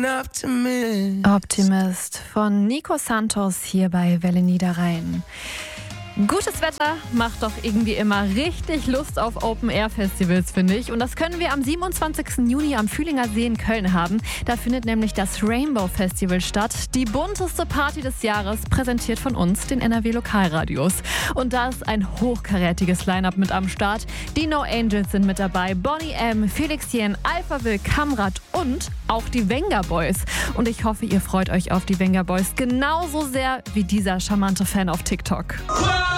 Optimist von Nico Santos hier bei Welle Niederrhein. Gutes Wetter macht doch irgendwie immer richtig Lust auf Open-Air-Festivals, finde ich. Und das können wir am 27. Juni am Fühlinger See in Köln haben. Da findet nämlich das Rainbow Festival statt. Die bunteste Party des Jahres, präsentiert von uns, den NRW Lokalradios. Und da ist ein hochkarätiges Line-Up mit am Start. Die No Angels sind mit dabei, Boney M, Felix Jähn, Alphaville, Kamrat und auch die Venga Boys. Und ich hoffe, ihr freut euch auf die Venga Boys genauso sehr wie dieser charmante Fan auf TikTok.